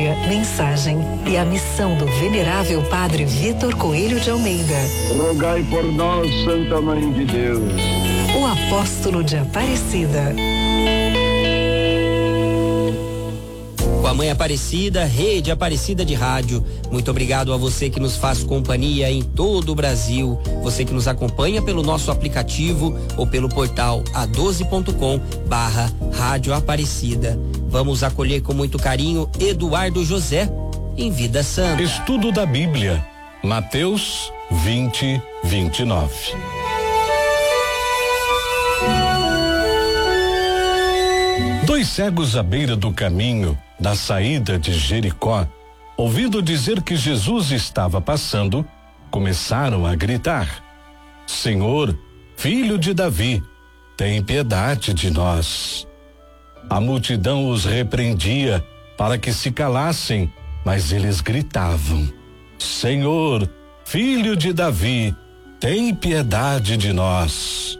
Música, mensagem e a missão do venerável Padre Vitor Coelho de Almeida. Rogai por nós, Santa Mãe de Deus. O apóstolo de Aparecida. Com a Mãe Aparecida, Rede Aparecida de Rádio. Muito obrigado a você que nos faz companhia em todo o Brasil. Você que nos acompanha pelo nosso aplicativo ou pelo portal a12.com/Rádio Aparecida. Vamos acolher com muito carinho Eduardo José em Vida Santa. Estudo da Bíblia, Mateus 20:29. Dois cegos à beira do caminho da saída de Jericó, ouvindo dizer que Jesus estava passando, começaram a gritar: Senhor, filho de Davi, tem piedade de nós. A multidão os repreendia para que se calassem, mas eles gritavam: Senhor, filho de Davi, tem piedade de nós.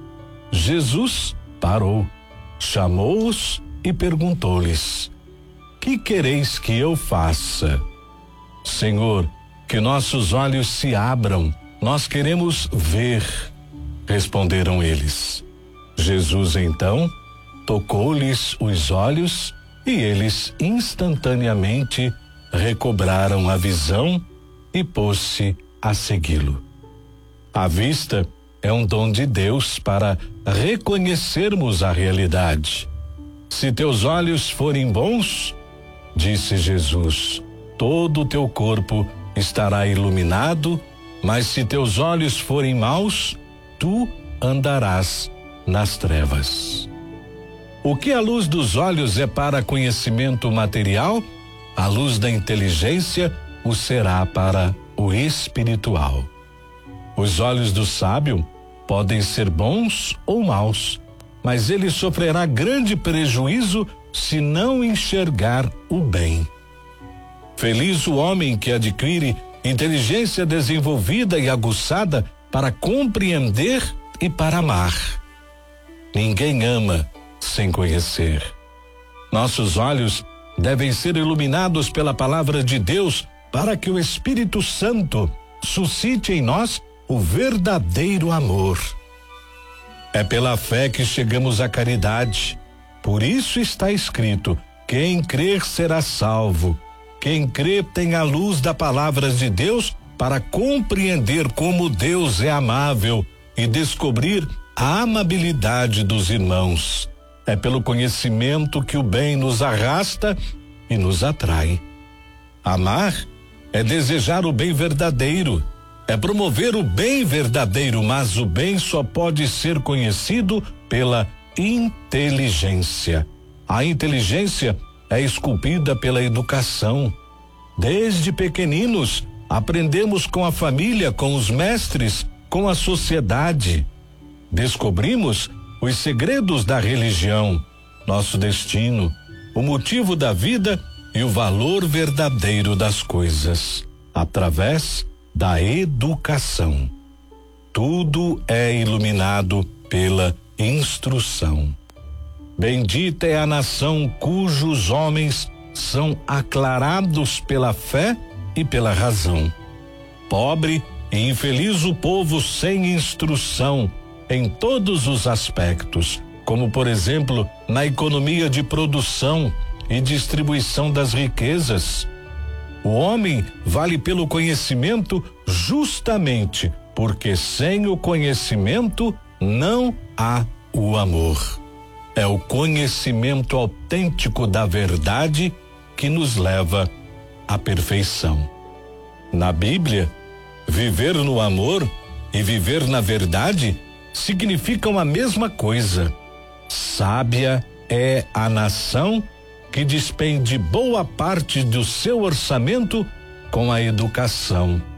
Jesus parou, chamou-os e perguntou-lhes: Que quereis que eu faça? Senhor, que nossos olhos se abram, nós queremos ver. Responderam eles. Jesus então tocou-lhes os olhos e eles instantaneamente recobraram a visão e pôs-se a segui-lo. A vista é um dom de Deus para reconhecermos a realidade. Se teus olhos forem bons, disse Jesus, todo o teu corpo estará iluminado, mas se teus olhos forem maus, tu andarás nas trevas. O que a luz dos olhos é para conhecimento material, a luz da inteligência o será para o espiritual. Os olhos do sábio podem ser bons ou maus, mas ele sofrerá grande prejuízo se não enxergar o bem. Feliz o homem que adquire inteligência desenvolvida e aguçada para compreender e para amar. Ninguém ama sem conhecer. Nossos olhos devem ser iluminados pela palavra de Deus para que o Espírito Santo suscite em nós o verdadeiro amor. É pela fé que chegamos à caridade. Por isso está escrito: quem crer será salvo. Quem crê tem a luz da palavra de Deus para compreender como Deus é amável e descobrir a amabilidade dos irmãos. É pelo conhecimento que o bem nos arrasta e nos atrai. Amar é desejar o bem verdadeiro, é promover o bem verdadeiro, mas o bem só pode ser conhecido pela inteligência. A inteligência é esculpida pela educação. Desde pequeninos, aprendemos com a família, com os mestres, com a sociedade. Descobrimos os segredos da religião, nosso destino, o motivo da vida e o valor verdadeiro das coisas, através da educação. Tudo é iluminado pela instrução. Bendita é a nação cujos homens são aclarados pela fé e pela razão. Pobre e infeliz o povo sem instrução em todos os aspectos, como por exemplo na economia de produção e distribuição das riquezas. O homem vale pelo conhecimento justamente porque sem o conhecimento não há o amor. É o conhecimento autêntico da verdade que nos leva à perfeição. Na Bíblia, viver no amor e viver na verdade significam a mesma coisa. Sábia é a nação que despende boa parte do seu orçamento com a educação.